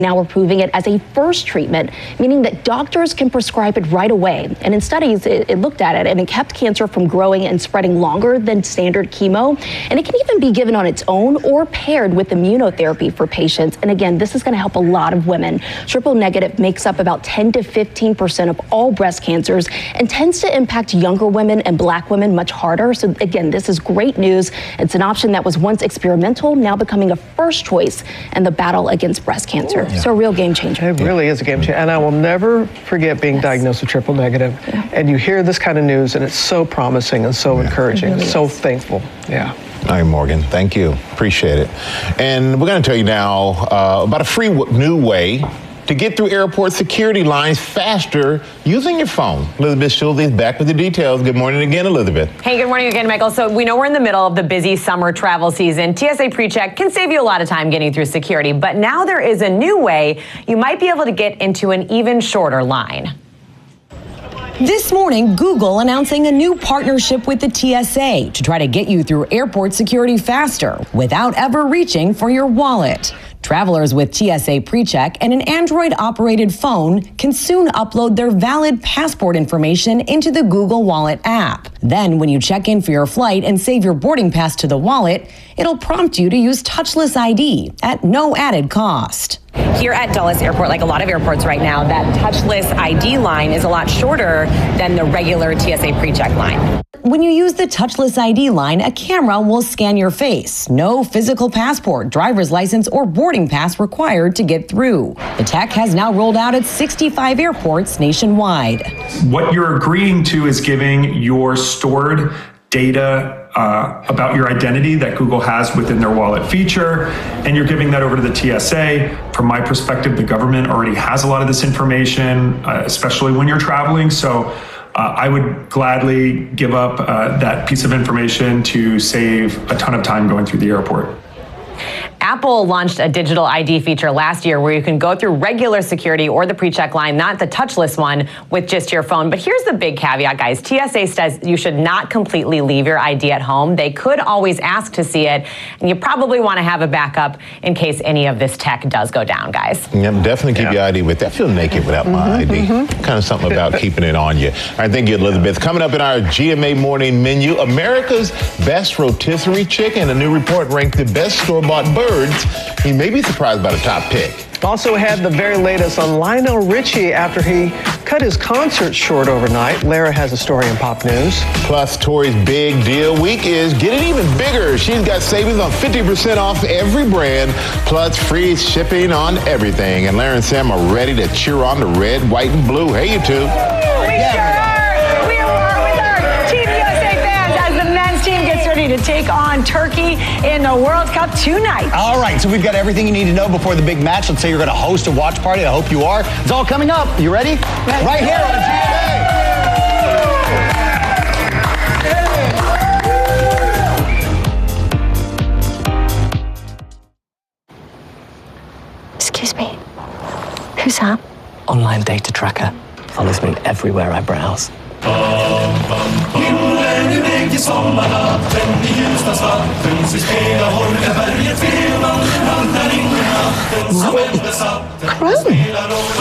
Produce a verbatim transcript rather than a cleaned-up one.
Now we're approving it as a first treatment, meaning that doctors can prescribe it right away. And in studies, it, it looked at it and it kept cancer from growing and spreading longer than standard chemo. And it can even be given on its own or paired with immunotherapy for patients. And again, this is going to help a lot of women. Triple negative makes up about ten to fifteen percent of all breast cancers and tends to impact younger women and Black women much harder. So again, this is great news. It's an option that was once experimental, now becoming a first choice in the battle against breast cancer. Yeah. So a real game changer. It really is a game changer. And I will never forget being yes. diagnosed with triple negative. Yeah. And you hear this kind of news and it's so promising and so yeah. encouraging. Really so is. thankful. Yeah. All right, Morgan, thank you. Appreciate it. And we're going to tell you now uh, about a free w- new way to get through airport security lines faster using your phone. Elizabeth Schulze is back with the details. Good morning again, Elizabeth. Hey, good morning again, Michael. So we know we're in the middle of the busy summer travel season. T S A PreCheck can save you a lot of time getting through security, but now there is a new way you might be able to get into an even shorter line. This morning, Google announcing a new partnership with the T S A to try to get you through airport security faster without ever reaching for your wallet. Travelers with T S A PreCheck and an Android-operated phone can soon upload their valid passport information into the Google Wallet app. Then, when you check in for your flight and save your boarding pass to the wallet, it'll prompt you to use touchless I D at no added cost. Here at Dulles Airport, like a lot of airports right now, that touchless I D line is a lot shorter than the regular T S A PreCheck line. When you use the touchless I D line, a camera will scan your face. No physical passport, driver's license, or boarding pass required to get through. The tech has now rolled out at sixty-five airports nationwide. What you're agreeing to is giving your stored data uh, about your identity that Google has within their wallet feature, and you're giving that over to the T S A. From my perspective, the government already has a lot of this information, uh, especially when you're traveling. So uh, I would gladly give up uh, that piece of information to save a ton of time going through the airport. Apple launched a digital I D feature last year where you can go through regular security or the PreCheck line, not the touchless one, with just your phone. But here's the big caveat, guys. T S A says you should not completely leave your I D at home. They could always ask to see it, and you probably want to have a backup in case any of this tech does go down, guys. Yeah, definitely keep yeah. your I D with you. I feel naked without my mm-hmm, I D. Mm-hmm. Kind of something about keeping it on you. All right, thank you, Elizabeth. Coming up in our G M A morning menu, America's best rotisserie chicken. A new report ranked the best store-bought birds. You may be surprised by the top pick. Also had the very latest on Lionel Richie after he cut his concert short overnight. Lara has a story in Pop News. Plus, Tori's big deal week is getting even bigger. She's got savings on fifty percent off every brand, plus free shipping on everything. And Lara and Sam are ready to cheer on the red, white, and blue. Hey, you two. We yeah. sure are. We are with our Team U S A fans as the men's team gets ready to take on Turkey in the World Cup tonight. All right, so we've got everything you need to know before the big match. Let's say you're going to host a watch party. I hope you are. It's all coming up. You ready? Right, right here on G M A. Excuse me. Who's that? Online data tracker. Follows me everywhere I browse. Chrome.